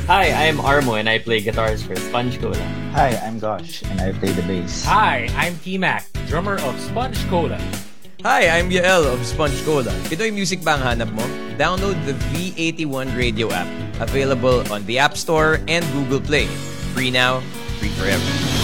Hi, I'm Armo and I play guitars for Sponge Cola. Hi, I'm Gosh, and I play the bass. Hi, I'm T-Mac, drummer of Sponge Cola. Hi, I'm Yael of Sponge Cola. Ito yung music ba ang hanap mo? Download the V81 Radio app. Available on the App Store and Google Play. Free now, free forever.